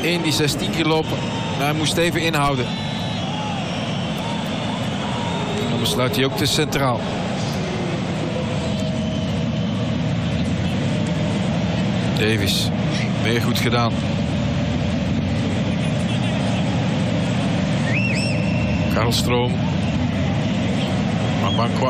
in die 16 gelopen. Maar hij moest even inhouden. En dan besluit hij ook te centraal. Davies. Weer goed gedaan. Karlstroom. Mabakwa.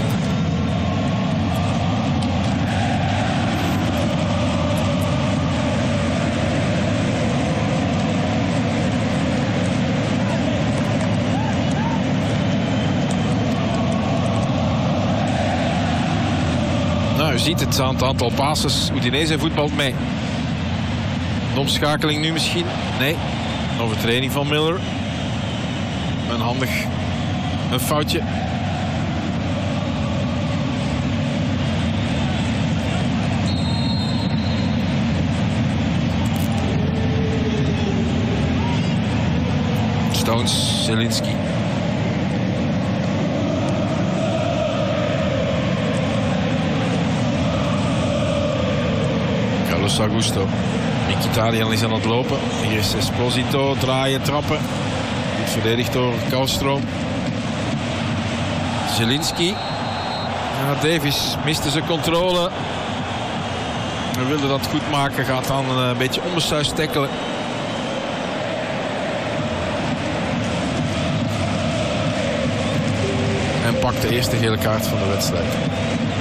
Nou, u ziet het aan het aantal passes. Udinese voetbalt mee. Een omschakeling nu misschien? Nee. Overtreding van Miller. Een foutje. Stones, Zielinski. Carlos Augusto. Mkhitaryan is aan het lopen. Hier is Esposito. Draaien, trappen. Goed verdedigd door Karlstroom. Zielinski. Ja, Davies miste zijn controle. Hij wilde dat goed maken. Gaat dan een beetje onbesuisd tackelen. En pakt de eerste gele kaart van de wedstrijd.